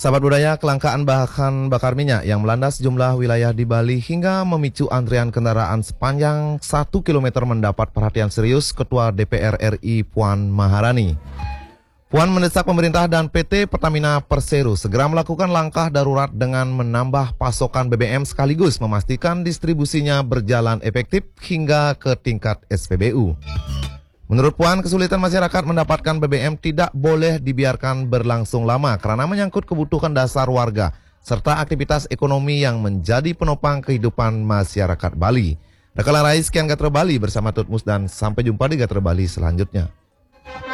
Sahabat budaya, kelangkaan bahan bakar minyak yang melanda sejumlah wilayah di Bali hingga memicu antrian kendaraan sepanjang 1 km mendapat perhatian serius Ketua DPR RI Puan Maharani. Puan mendesak pemerintah dan PT Pertamina Persero segera melakukan langkah darurat dengan menambah pasokan BBM sekaligus memastikan distribusinya berjalan efektif hingga ke tingkat SPBU. Menurut Puan, kesulitan masyarakat mendapatkan BBM tidak boleh dibiarkan berlangsung lama karena menyangkut kebutuhan dasar warga serta aktivitas ekonomi yang menjadi penopang kehidupan masyarakat Bali. Rekan Rais, sekian Gatra Bali bersama Tutmus dan sampai jumpa di Gatra Bali selanjutnya.